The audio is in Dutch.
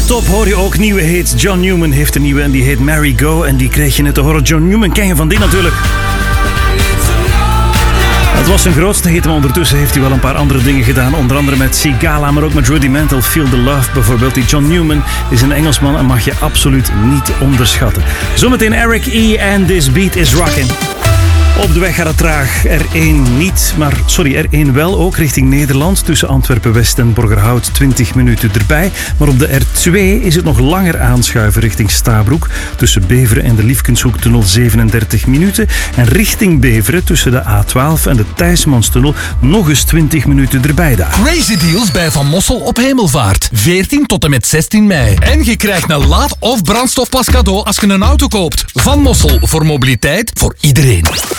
top hoor je ook nieuwe hits. John Newman heeft een nieuwe en die heet Merry Go. En die kreeg je net te horen. John Newman ken je van die natuurlijk. Het was zijn grootste hit, maar ondertussen heeft hij wel een paar andere dingen gedaan. Onder andere met Sigala, maar ook met Rudimental, Feel the Love bijvoorbeeld. Die John Newman is een Engelsman en mag je absoluut niet onderschatten. Zometeen Eric E. en This Beat is Rockin'. Op de weg gaat het traag. R1 wel ook richting Nederland. Tussen Antwerpen-West en Borgerhout 20 minuten erbij. Maar op de R2 is het nog langer aanschuiven richting Stabroek. Tussen Beveren en de Liefkenshoektunnel 37 minuten. En richting Beveren tussen de A12 en de Thijsmanstunnel nog eens 20 minuten erbij daar. Crazy deals bij Van Mossel op Hemelvaart. 14 tot en met 16 mei. En je krijgt een laad- of brandstofpas cadeau als je een auto koopt. Van Mossel, voor mobiliteit voor iedereen.